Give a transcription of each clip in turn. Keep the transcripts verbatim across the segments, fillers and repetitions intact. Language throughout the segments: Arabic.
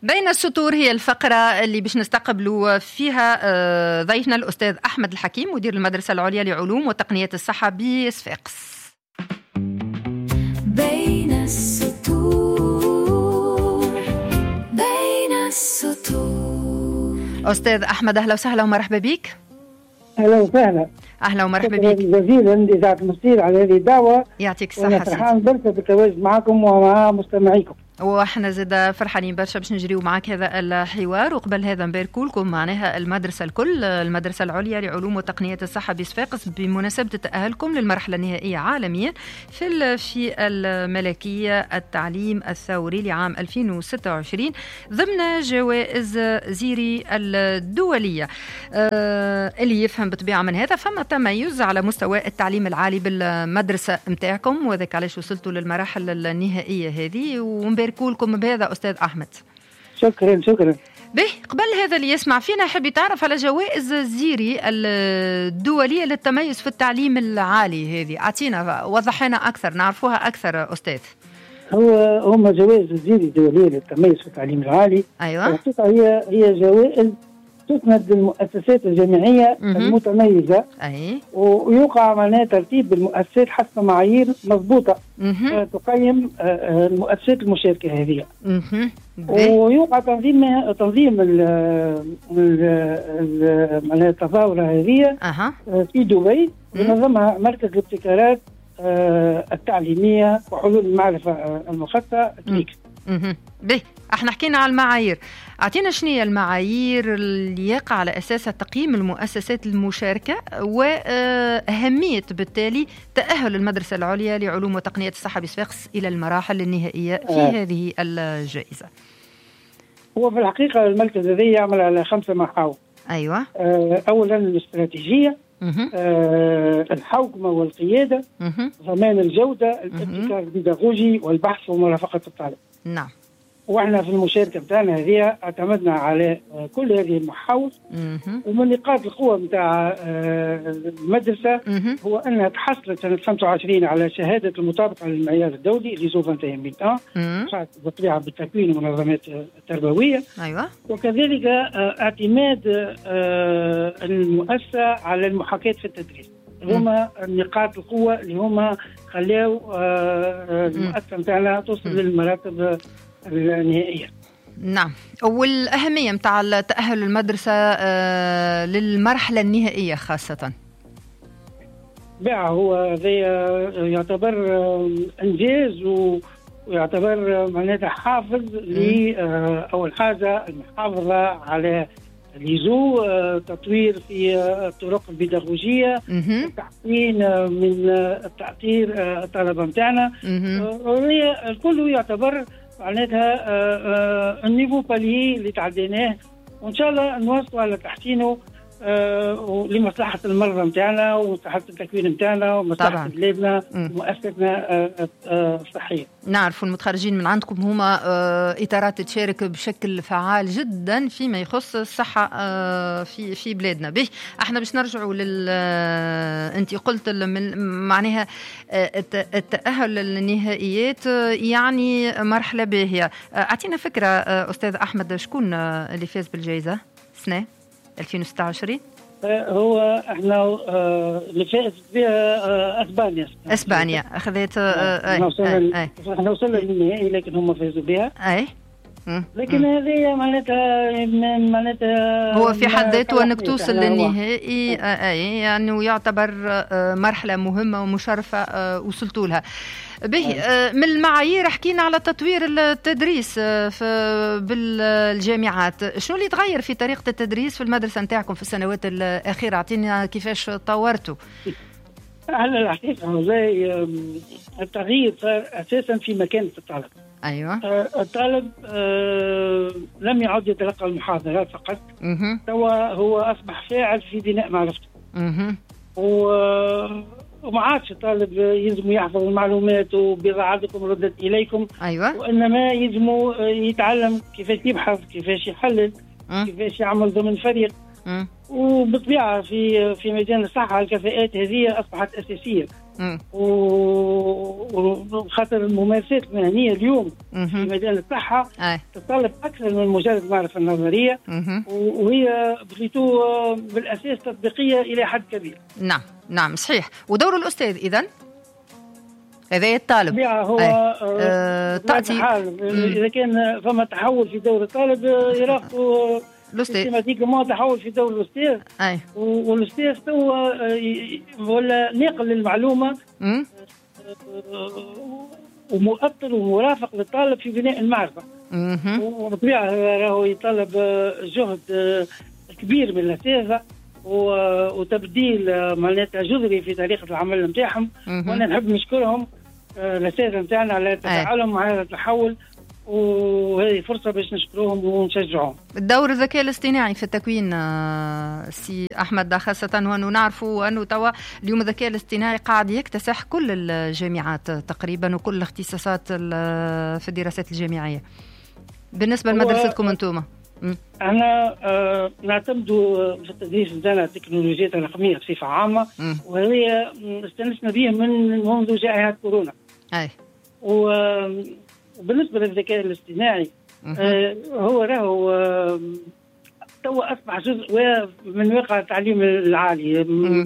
بين السطور هي الفقرة اللي باش نستقبلوا فيها ضيفنا الأستاذ أحمد الحكيم مدير المدرسة العليا لعلوم وتقنيات الصحة بصفاقس. بين السطور بين السطور. أستاذ أحمد أهلا وسهلا ومرحبا بك. أهلا وسهلا. أهلا ومرحبا بك. شكرا جزيلا لإذاعة المصير على هذه الدعوة. يعطيك الصحة. أنا فرحان برشا بالتواجد معكم ومع مستمعيكم. وإحنا زاد فرحانين برشا باش نجريو معك هذا الحوار. وقبل هذا نباركوا لكم معناها المدرسة الكل، المدرسة العليا لعلوم وتقنيات الصحة بصفاقس بمناسبة تأهلكم للمرحلة النهائية عالميا في في الملكية التعليم الثوري لعام ألفين وستة وعشرين ضمن جوائز زيري الدولية. آه اللي يفهم بطبيعة من هذا فما تميز على مستوى التعليم العالي بالمدرسة متاعكم، وذاك علاش وصلتوا للمراحل النهائية هذه، ونباركوا لكم بهذا أستاذ أحمد. شكرا شكرا. به قبل هذا اللي يسمع فينا يحب يتعرف على جوائز الزيري الدولية للتميز في التعليم العالي، هذه أعطينا وضح لنا أكثر نعرفوها أكثر أستاذ. هو هم جوائز الزيري الدولية للتميز في التعليم العالي. أيوة. الحقيقة هي هي جوائز تسند المؤسسات الجامعية م-م. المتميزة. أي. ويوقع معناها ترتيب بالمؤسسات حسب معايير مضبوطة تقيم المؤسسات المشاركة هذه. ويوقع تنظيم تنظيم معناها التظاهرة هذه في دبي، ينظمها مركز الابتكارات التعليمية وحلول المعرفة المختصة كليك. به احنا حكينا على المعايير، اعطينا شنو هي المعايير اللي يقع على اساسها تقييم المؤسسات المشاركه واهميه بالتالي تاهل المدرسه العليا لعلوم وتقنيات الصحه بصفاقس الى المراحل النهائيه في آه. هذه الجائزه؟ هو في الحقيقه المركز الذي يعمل على خمسه محاور. ايوه. آه اولا الاستراتيجيه، آه الحوكمه والقياده، ضمان الجوده، الابتكار البيداغوجي والبحث ومرافقه الطالب. نعم. واحنا في المشاركه بتاعنا هذه اعتمدنا على كل هذه المحاور، ومن نقاط القوه بتاع المدرسه هو انها تحصلت سنه خمسة وعشرين على شهاده المطابقه للمعيار الدولي اللي زو واحد وعشرين خاص بطبيعه بالتكوين والمنظمات التربويه. ايوه. وكذلك اعتماد المؤسسه على المحاكاه في التدريس. هما نقاط القوه اللي هما خلاو المؤسسه نتاعنا توصل للمراتب النهائية. نعم. والأهمية متاع تأهل المدرسة آه للمرحلة النهائية خاصة بقى هو يعتبر إنجاز ويعتبر معناتها حافز لأول حاجة المحافظة على لزو تطوير في الطرق البيداغوجية، التحسين من التأثير الطلبة متاعنا، الكل يعتبر معناتها النيفو بالي اللي تعديناه، وان شاء الله نواصلوا على تحسينه لمصلحه المرضى نتاعنا ومصلحه التكوين نتاعنا ومصلحه بلادنا ومؤسساتنا الصحيه. نعرف المتخرجين من عندكم هما اطارات تشارك بشكل فعال جدا فيما يخص الصحه في في بلادنا. به احنا باش نرجعوا لل انت قلت معناها التاهل للنهائيات يعني مرحله باهيه. اعطينا فكره استاذ احمد، شكون اللي فاز بالجائزه سنه ألفين وستة وعشرين؟ هو احنا اللي فاز بها اسبانيا. اسبانيا اخذت. احنا وصلنا احنا وصلنا للنهائي لكن هم فازوا بها. اي. لكن هذه معناتها معناتها هو في حد ذاته انك توصل للنهائي اي يعني ويعتبر مرحله مهمه ومشرفه وصلتوا لها. به من المعايير حكينا على تطوير التدريس في بالجامعات، شنو اللي تغير في طريقه التدريس في المدرسه نتاعكم في السنوات الاخيره؟ اعطينا كيفاش طورتوا. على الحقيقه زي التغيير صار اساسا في مكانه الطالب. ايوه. الطالب لم يعد يتلقى المحاضرات فقط، توا هو اصبح فاعل في بناء معرفته. وما عادش الطالب يلزم يحفظ المعلومات وبضاعتكم ردت اليكم. ايوه. وانما يلزم يتعلم كيفاش يبحث، كيفاش يحلل، كيفاش يعمل ضمن فريق. وبالطبيعه في في مجال الصحه الكفاءات هذه اصبحت اساسيه. وخاطر الممارسات المهنيه اليوم في مجال الصحه تتطلب اكثر من مجرد معرفه نظريه، وهي بليتو بالاساس تطبيقيه الى حد كبير. نعم نعم صحيح. ودور الاستاذ اذا هذا الطالب هو آه تعطي اذا كان فما تحول في دور الطالب يراقبوا الاستاذ ما تحول في دور الاستاذ، اي والاستاذ تو ولا ناقل للمعلومه ومؤطر ومرافق للطالب في بناء المعرفه. وبالطبيعه راهو يطلب جهد كبير من الاساتذه وتبديل معناتها جذري في طريقه العمل نتاعهم، وانا نحب نشكرهم الاساتذه نتاعنا على تفاعلهم مع هذا التحول، وهذه فرصه باش نشكروهم ونشجعهم. دور الذكاء الاصطناعي في التكوين سي احمد، خاصه وانه نعرفوا انه توا اليوم الذكاء الاصطناعي قاعد يكتسح كل الجامعات تقريبا وكل الاختصاصات في الدراسات الجامعيه. بالنسبه لمدرستكم انتم احنا آه نعتمدوا في التدريس نتاعنا التكنولوجيات الرقميه بصفه عامه، وهي استنسنا بها من منذ جائحه كورونا. اي وبالنسبه للذكاء الاصطناعي آه هو راهو آه توا اصبح جزء من واقع التعليم العالي،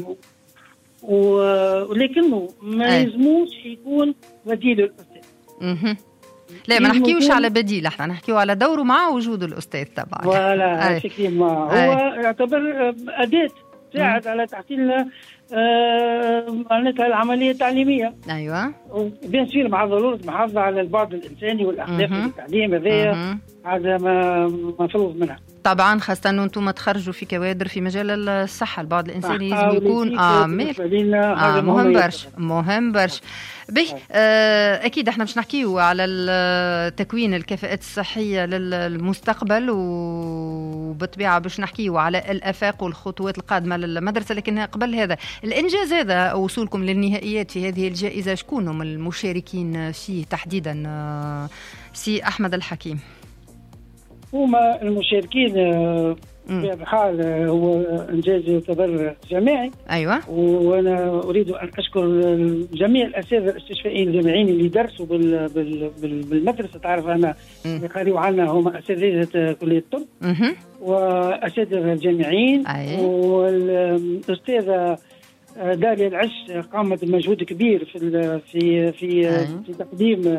ولكنه ما يلزموش يكون بديل الاستاذ. لا ما نحكيوش على بديل، احنا نحكيو على دوره مع وجود الاستاذ تبعك. ولا فكري ما هو يعتبر اداه تساعد على تحسين معناتها العمليه التعليميه. ايوه بيان سير مع ضروره المحافظه على البعد الانساني والاخلاقي في التعليم، هذايا هذا ما مفروض منها طبعا، خاصه انه انتم تخرجوا في كوادر في مجال الصحه. البعد الانساني لازم يكون عامل آه مهم برشا مهم برشا به. آه اكيد احنا باش نحكيو على تكوين الكفاءات الصحيه للمستقبل، وبالطبيعه باش نحكيو على الافاق والخطوات القادمه للمدرسه. لكن قبل هذا الانجاز هذا وصولكم للنهائيات في هذه الجائزه، شكون هم المشاركين فيه تحديدا آه سي احمد الحكيم؟ هما المشاركين بحال هو انجاز يعتبر جماعي. ايوه وانا اريد ان اشكر جميع الاساتذه الاستشفائيين الجامعيين اللي درسوا بال بال بالمدرسه. تعرف انا اللي قريوا عنا هما اساتذه كليه الطب واساتذه الجامعيين. أيه. والاستاذه داليا العش قامت بمجهود كبير في في في, أيه. في تقديم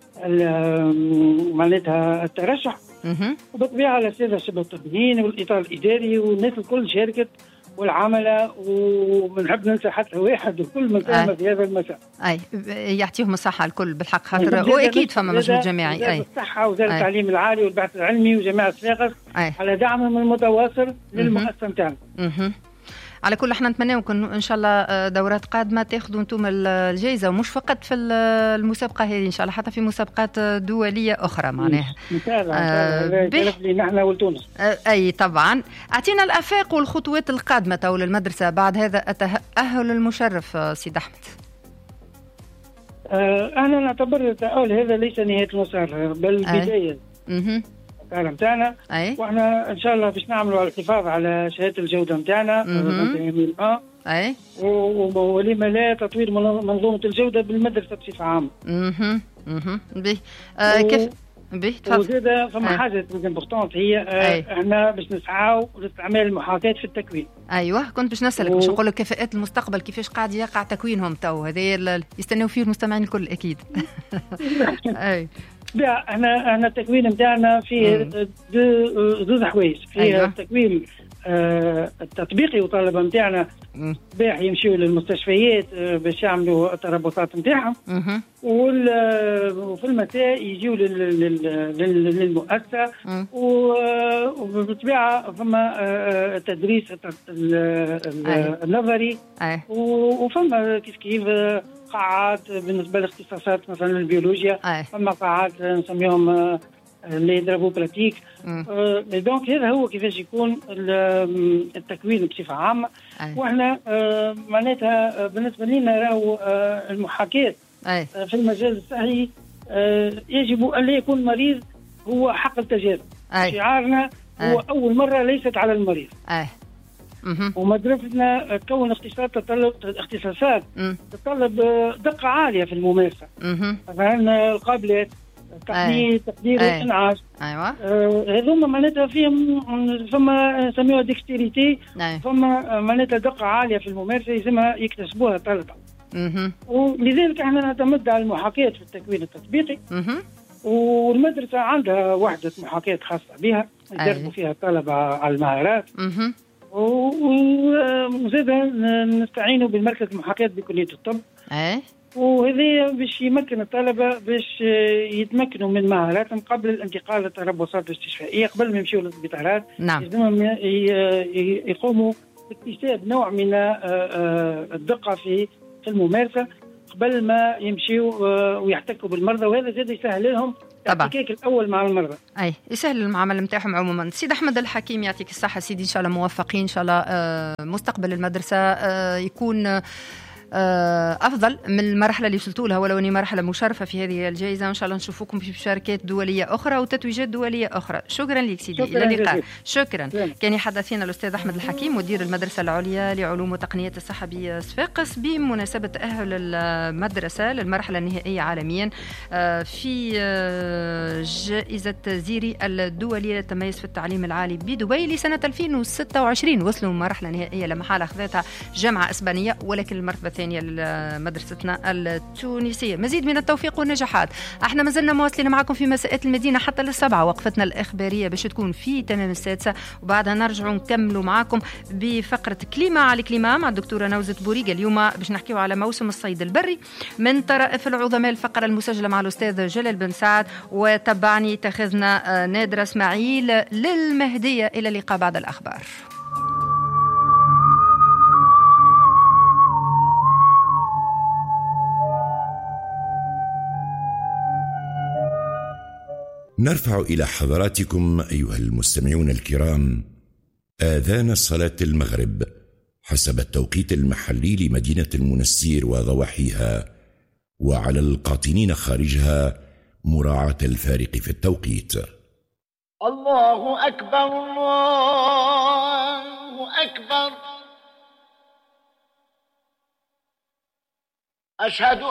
معناتها الترشح. وبالطبيعه الاستاذه الشباب الطبيين والاطار الاداري والناس الكل شاركت والعمله، وبنحب ننسى حتى واحد، الكل من ساهم في هذا المساء. اي يعطيهم الصحه الكل بالحق، خاطر واكيد فما مجهود جماعي. اي الصحه وزاره التعليم العالي والبحث العلمي وجامعه صفاقس على دعمهم المتواصل للمؤسسه نتاعنا. على كل احنا نتمناو ان شاء الله دورات قادمه تاخذوا انتم الجائزه، ومش فقط في المسابقه هذه، ان شاء الله حتى في مسابقات دوليه اخرى معناها. آه لي نحن ولتونس. آه اي طبعا. اعطينا الافاق والخطوات القادمه تو للمدرسه بعد هذا التاهل المشرف سيد احمد. آه انا نعتبر التاهل هذا ليس نهايه المسار بل بدايه. اها نتاعنا، واحنا ان شاء الله باش نعملوا على الحفاظ على شهاده الجوده نتاعنا اي ولما لا تطوير منظومه الجوده بالمدرسه بصفه عامه. اها اها به كيف به تفضل. وزيدا فما حاجه امبورطونت هي احنا باش نسعاو لاستعمال المحاكاه في التكوين. ايوه كنت باش نسالك باش نقول لك كفاءات المستقبل كيفاش قاعد يقع تكوينهم تو، هذا يستناو فيه المستمعين الكل اكيد. اي لا احنا احنا التكوين نتاعنا فيه زوز حوايج، فيه أيوة. التكوين آه التطبيقي والطلبه نتاعنا باح يمشيوا للمستشفيات آه باش يعملوا التربصات نتاعهم، وفي المساء يجيوا للمؤسسه، وبالطبيعه فما آه تدريس النظري، وفما كيف كيف قاعات بالنسبه لاختصاصات مثلا البيولوجيا. فما قاعات نسميهم اللي يضربوا براتيك. آه دونك هذا هو كيفاش يكون التكوين بصفه عامه. أي. واحنا آه معناتها بالنسبه لنا راهو آه المحاكاه آه في المجال الصحي آه يجب ان لا يكون المريض هو حق التجارب. شعارنا هو اول مره ليست على المريض. أي. ومدرستنا تكون اختصاصات تطلب اختصاصات تتطلب دقة عالية في الممارسة. مثلا القابلات، التقنية، تقدير الانعاش. ايوه هذوما معناتها فيهم ثم نسميوها ديكستيريتي، ثم معناتها دقة عالية في الممارسة يلزمها يكتسبوها الطلبة. ولذلك احنا نعتمد على المحاكاة في التكوين التطبيقي. والمدرسة عندها وحدة محاكاة خاصة بها يدربوا فيها الطلبة على المهارات. وزاد نستعينوا بالمركز المحاكاة بكلية الطب. أي. وهذا باش يمكن الطلبة باش يتمكنوا من مهاراتهم قبل الانتقال للتربصات الاستشفائية، قبل ما يمشوا للسبيطارات. نعم. لازمهم يقوموا باكتساب نوع من الدقة في الممارسة قبل ما يمشيوا ويحتكوا بالمرضى، وهذا زاد يسهل لهم الاحتكاك الاول مع المرضى. اي يسهل المعامله نتاعهم عموما. سيد احمد الحكيم يعطيك الصحه سيدي، ان شاء الله موفقين، ان شاء الله مستقبل المدرسه يكون أفضل من المرحلة اللي وصلتوا لها، ولو أني مرحلة مشرفة في هذه الجائزة. إن شاء الله نشوفكم في مشاركات دولية أخرى وتتويجات دولية أخرى. شكرا لك سيدي، إلى اللقاء. شكرا. كان يحدثنا الأستاذ أحمد الحكيم مدير المدرسة العليا لعلوم وتقنية الصحة بصفاقس بمناسبة تأهل المدرسة للمرحلة النهائية عالميا في جائزة زيري الدولية للتميز في التعليم العالي بدبي لسنة ألفين وستة وعشرين. وصلوا مرحلة نهائية لما حال أخذتها جامعة إسبانية، ولكن المرتبة الثانية لمدرستنا التونسية. مزيد من التوفيق والنجاحات. احنا مازلنا مواصلين معكم في مساءات المدينة حتى للسبعة. وقفتنا الإخبارية باش تكون في تمام السادسة، وبعدها نرجعوا نكملوا معكم بفقرة كليما على كليما مع الدكتورة نوزة بوريقة. اليوم باش نحكيوا على موسم الصيد البري من طرائف العظماء، الفقرة المسجلة مع الأستاذ جلال بن سعد. وتبعني تاخذنا نادرة اسماعيل للمهدية. إلى اللقاء بعد الأخبار. نرفع إلى حضراتكم أيها المستمعون الكرام آذان صلاة المغرب حسب التوقيت المحلي لمدينة المنستير وضواحيها، وعلى القاطنين خارجها مراعاة الفارق في التوقيت. الله أكبر الله أكبر، أشهد